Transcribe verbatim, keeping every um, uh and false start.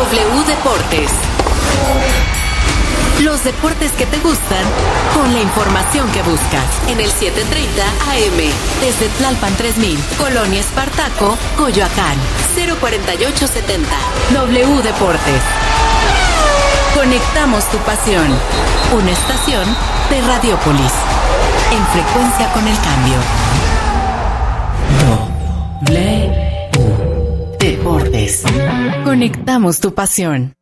W Deportes. Los deportes que te gustan con la información que buscas. En el setecientos treinta A M. Desde Tlalpan tres mil, Colonia Espartaco, Coyoacán. cero cuarenta y ocho setenta. W Deportes. Conectamos tu pasión. Una estación de Radiópolis. En frecuencia con el cambio. W Deportes. Conectamos tu pasión.